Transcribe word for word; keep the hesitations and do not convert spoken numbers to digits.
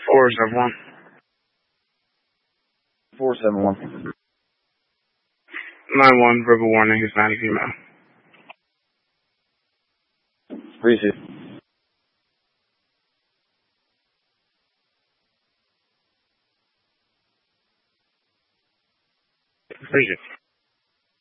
Four seven one. Four seven one. Nine one. Verbal warning. Hispanic female. Receive. Appreciate it.